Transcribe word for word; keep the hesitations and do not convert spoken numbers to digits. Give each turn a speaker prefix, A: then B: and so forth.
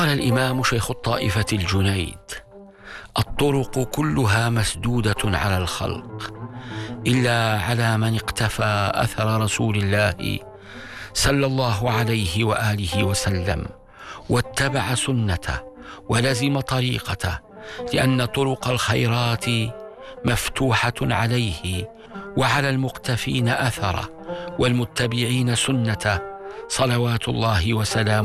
A: قال الإمام شيخ الطائفة الجنيد: الطرق كلها مسدودة على الخلق إلا على من اقتفى أثر رسول الله صلى الله عليه وآله وسلم واتبع سنته ولزم طريقته، لأن طرق الخيرات مفتوحة عليه وعلى المقتفين أثره والمتبعين سنته صلوات الله وسلامه